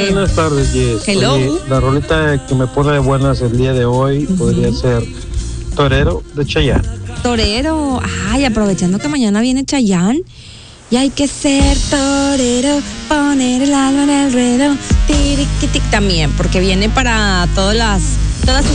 Buenas tardes, Jess. Hello. Oye, la rolita que me pone de buenas el día de hoy podría ser Torero de Chayanne. Torero. Ay, aprovechando que mañana viene Chayanne. Y hay que ser torero, poner el alma en el ruedo. Tiriquitic también, porque viene para todas sus